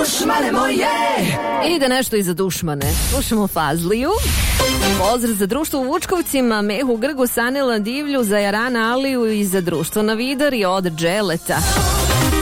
dušmane moje. Ide nešto i za dušmane. Slušamo Fazliju. Pozdrav za društvo u Vučkovcima, Mehu Grgu, Sanila Divlju, za Jarana Aliju i za društvo na Vidar i od Dželeta.